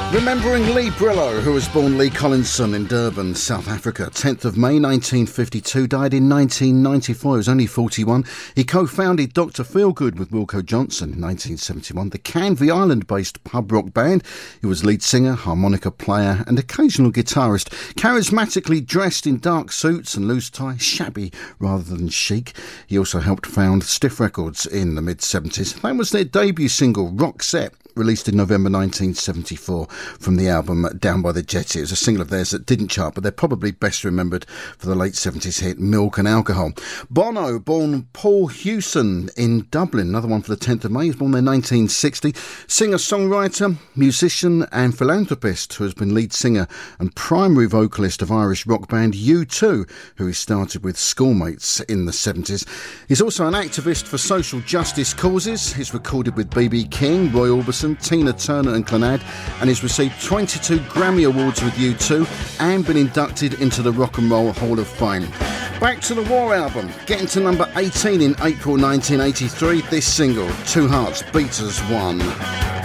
Remembering Lee Brillo, who was born Lee Collinson in Durban, South Africa, 10th of May 1952, died in 1994, he was only 41. He co-founded Dr. Feelgood with Wilko Johnson in 1971, the Canvey Island-based pub rock band. He was lead singer, harmonica player and occasional guitarist, charismatically dressed in dark suits and loose tie, shabby rather than chic. He also helped found Stiff Records in the mid-70s. That was their debut single, Roxette, released in November 1974 from the album Down by the Jetty. It was a single of theirs that didn't chart, but they're probably best remembered for the late 70s hit Milk and Alcohol. Bono, born Paul Hewson in Dublin, another one for the 10th of May. He was born there in 1960. Singer-songwriter, musician and philanthropist who has been lead singer and primary vocalist of Irish rock band U2, who he started with schoolmates in the 70s. He's also an activist for social justice causes. He's recorded with B.B. King, Roy Orbison, Tina Turner and Clannad, and he's received 22 Grammy Awards with U2 and been inducted into the Rock and Roll Hall of Fame. Back to the War album, getting to number 18 in April 1983, this single, Two Hearts Beat as One.